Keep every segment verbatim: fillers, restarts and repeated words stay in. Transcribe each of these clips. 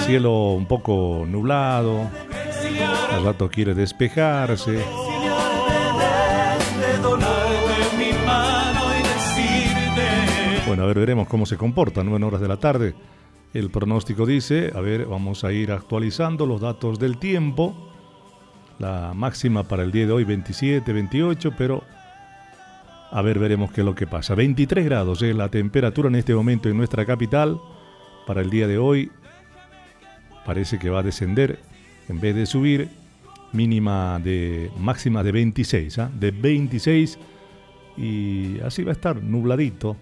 cielo un poco nublado, al rato quiere despejarse. Bueno, a ver, veremos cómo se comporta, nueve horas de la tarde. El pronóstico dice, a ver, vamos a ir actualizando los datos del tiempo. La máxima para el día de hoy, veintisiete, veintiocho, pero a ver, veremos qué es lo que pasa. veintitrés grados es la temperatura en este momento en nuestra capital. Para el día de hoy parece que va a descender en vez de subir. Mínima de máxima de veintiséis, ¿eh? de veintiséis, y así va a estar nubladito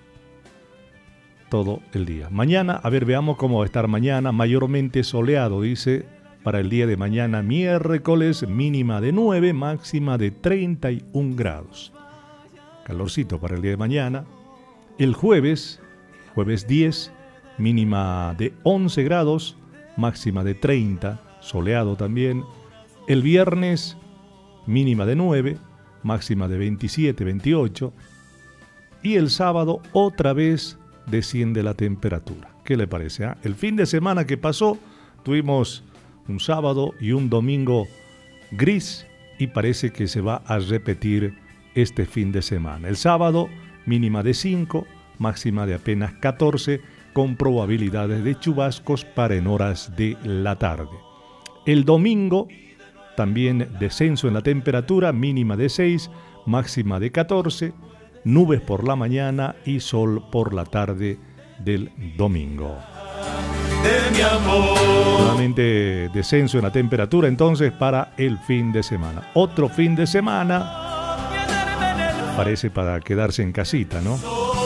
todo el día. Mañana, a ver, veamos cómo va a estar mañana. Mayormente soleado, dice, para el día de mañana, miércoles, mínima de nueve, máxima de treinta y un grados. Calorcito para el día de mañana. El jueves, jueves diez, mínima de once grados, máxima de treinta, soleado también. El viernes, mínima de nueve, máxima de veintisiete, veintiocho. Y el sábado, otra vez, desciende la temperatura. ¿Qué le parece? Eh? El fin de semana que pasó, tuvimos un sábado y un domingo gris y parece que se va a repetir este fin de semana. El sábado, mínima de cinco, máxima de apenas catorce, con probabilidades de chubascos para en horas de la tarde. El domingo, también descenso en la temperatura, mínima de seis, máxima de catorce, nubes por la mañana y sol por la tarde del domingo. De mi amor. Nuevamente descenso en la temperatura entonces para el fin de semana. Otro fin de semana parece para quedarse en casita, ¿no?